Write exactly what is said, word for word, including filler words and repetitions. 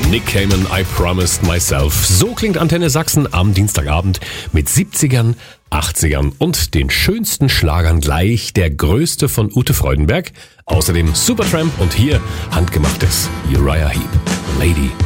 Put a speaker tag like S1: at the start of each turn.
S1: Nick Cayman, I Promised Myself. So klingt Antenne Sachsen am Dienstagabend mit siebzigern, achtzigern und den schönsten Schlagern gleich. Der größte von Ute Freudenberg. Außerdem Supertramp und hier handgemachtes Uriah Heep. Lady.